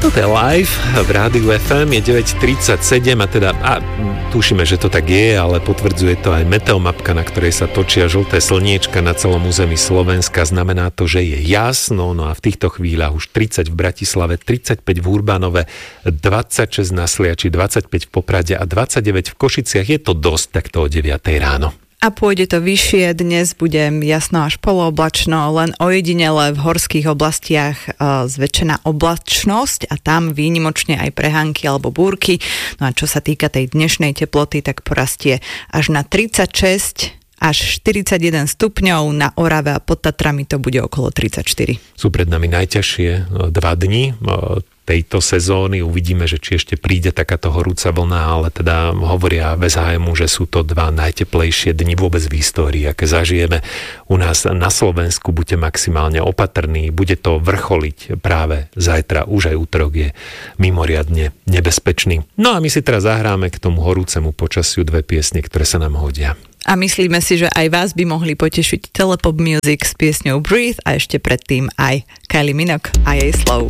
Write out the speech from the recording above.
Toto je live v Rádiu FM, je 9:37 a tušíme, že to tak je, ale potvrdzuje to aj meteomapka, na ktorej sa točia žlté slniečka na celom území Slovenska. Znamená to, že je jasno, no a v týchto chvíľach už 30 v Bratislave, 35 v Urbanove, 26 na Sliači, 25 v Poprade a 29 v Košiciach. Je to dosť takto o 9 ráno. A pôjde to vyššie, dnes bude jasno až polooblačno, len ojedinele v horských oblastiach zväčšená oblačnosť a tam výnimočne aj prehánky alebo búrky. No a čo sa týka tej dnešnej teploty, tak porastie až na 36 až 41 stupňov, na Orave a pod Tatrami to bude okolo 34. Sú pred nami najťažšie 2 dni tejto sezóny. Uvidíme, že či ešte príde takáto horúca vlna, ale teda hovoria bez hájmu, že sú to 2 najteplejšie dni vôbec v histórii, aké zažijeme. U nás na Slovensku buďte maximálne opatrní, bude to vrcholiť práve zajtra, už aj útorok je mimoriadne nebezpečný. No a my si teraz zahráme k tomu horúcemu počasiu 2 piesne, ktoré sa nám hodia. A myslíme si, že aj vás by mohli potešiť Telepop Music s piesňou Breathe a ešte predtým aj Kylie Minogue a jej Slow.